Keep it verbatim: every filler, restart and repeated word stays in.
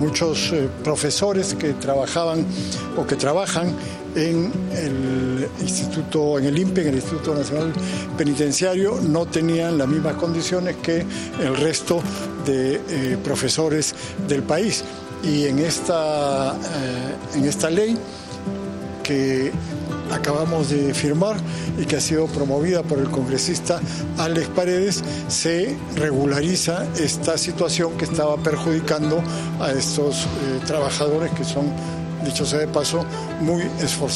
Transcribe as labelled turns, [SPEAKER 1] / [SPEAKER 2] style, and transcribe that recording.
[SPEAKER 1] muchos eh, profesores que trabajaban o que trabajan en el instituto, en el I N P E, en el Instituto Nacional Penitenciario, no tenían las mismas condiciones que el resto de eh, profesores del país. Y en esta, eh, en esta ley que acabamos de firmar y que ha sido promovida por el congresista Alex Paredes, se regulariza esta situación que estaba perjudicando a estos eh, trabajadores que son, dicho sea de paso, muy esforzados.